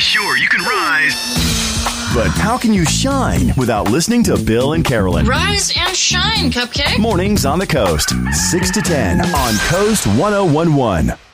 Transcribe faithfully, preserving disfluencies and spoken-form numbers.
sure, you can rise. But how can you shine without listening to Bill and Carolyn? Rise and shine, Cupcake. Mornings on the Coast, six to ten on Coast one oh one one.